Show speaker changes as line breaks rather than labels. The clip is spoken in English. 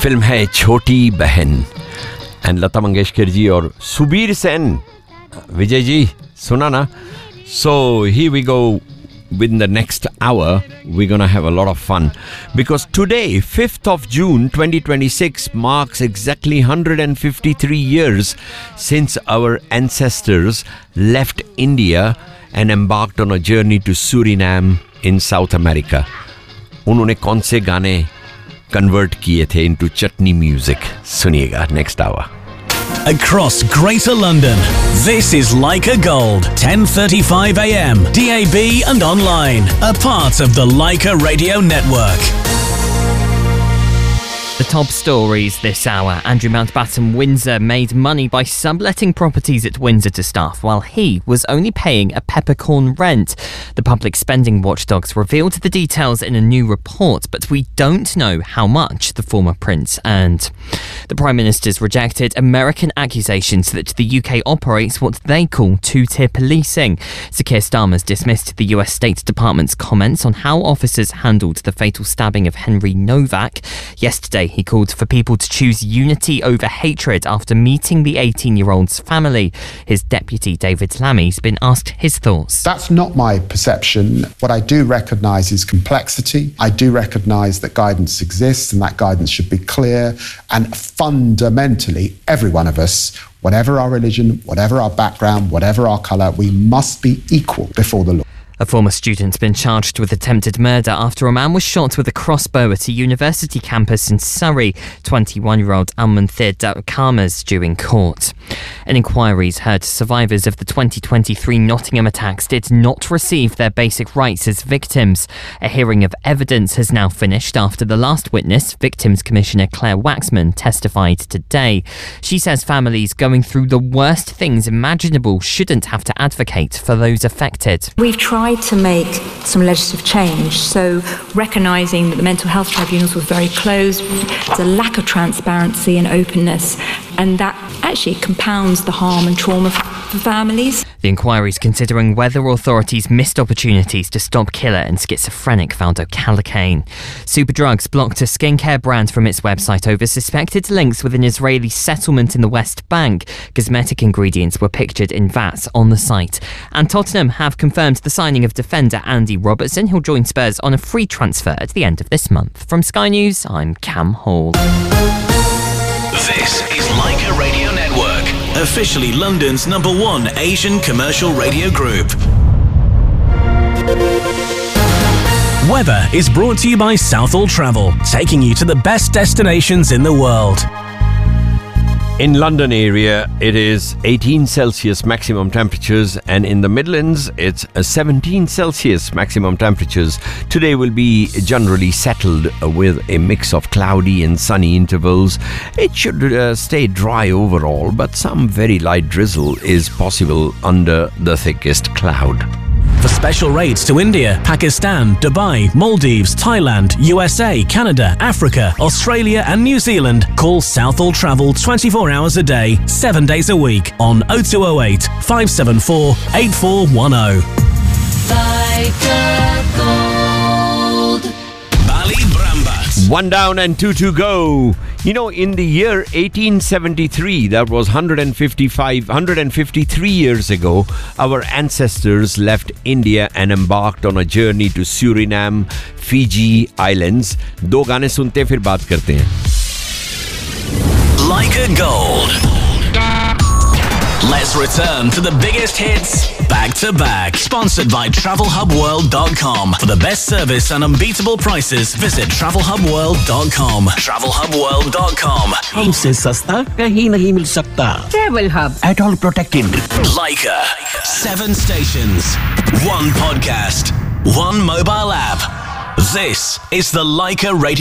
Film है छोटी बहन एंड लता मंगेशकर जी और सुबीर सेन. विजय जी सुना ना? So here we go. Within the next hour, we're going to have a lot of fun because today, 5th of June 2026, marks exactly 153 years since our ancestors left India and embarked on a journey to Suriname in South America. उन्होंने कौन से गाने convert किए थे into chutney music? सुनिएगा next hour.
Across Greater London, this is Leica Gold, 10:35 a.m. DAB and online, a part of the Leica Radio Network.
The top stories this hour. Andrew Mountbatten Windsor made money by subletting properties at Windsor to staff while he was only paying a peppercorn rent. The public spending watchdogs revealed the details in a new report, but we don't know how much the former prince earned. The Prime Minister's rejected American accusations that the UK operates what they call two-tier policing. Sir Keir Starmer's dismissed the US State Department's comments on how officers handled the fatal stabbing of Henry Novak. Yesterday, he called for people to choose unity over hatred after meeting the 18-year-old's family. His deputy, David Lammy's been asked his thoughts.
That's not my perception. What I do recognise is complexity. I do recognise that guidance exists and that guidance should be clear. And fundamentally, every one of us, whatever our religion, whatever our background, whatever our colour, we must be equal before the law.
A former student's been charged with attempted murder after a man was shot with a crossbow at a university campus in Surrey. 21-year-old Al-Munthir Khamas due in court. An inquiry's heard survivors of the 2023 Nottingham attacks did not receive their basic rights as victims. A hearing of evidence has now finished after the last witness, Victims Commissioner Claire Waxman, testified today. She says families going through the worst things imaginable shouldn't have to advocate for those affected.
We've tried to make some legislative change, so recognising that the mental health tribunals were very closed, there's a lack of transparency and openness, and that actually compounds the harm and trauma for families.
The inquiry is considering whether authorities missed opportunities to stop killer and schizophrenic Valdo Calacane. Superdrugs blocked a skincare brand from its website over suspected links with an Israeli settlement in the West Bank. Cosmetic ingredients were pictured in vats on the site. And Tottenham have confirmed the signing of defender Andy Robertson, who'll join Spurs on a free transfer at the end of this month. From Sky News, I'm Cam Hall.
This is Leica Radio Network, officially London's #1 Asian commercial radio group. Weather is brought to you by Southall Travel, taking you to the best destinations in the world.
In London area, it is 18 Celsius maximum temperatures, and in the Midlands, it's 17 Celsius maximum temperatures. Today will be generally settled with a mix of cloudy and sunny intervals. It should stay dry overall, but some very light drizzle is possible under the thickest cloud.
For special rates to India, Pakistan, Dubai, Maldives, Thailand, USA, Canada, Africa, Australia and New Zealand, call Southall Travel 24 hours a day, 7 days a week on 0208 574 8410.
Leica Gold.
Ballybrambat.
1 down and 2 to go. You know, in the year 1873, that was 153 years ago, our ancestors left India and embarked on a journey to Suriname, Fiji Islands. दो गाने सुनते फिर बात करते हैं.
Leica Gold. Let's return to the biggest hits back to back. Sponsored by TravelHubWorld.com. For the best service and unbeatable prices, visit TravelHubWorld.com. TravelHubWorld.com.
हमसे सस्ता कहीं नहीं मिल सकता.
Travel Hub.
At all protected.
Leica. 7 stations. 1 podcast. 1 mobile app. This is the Leica Radio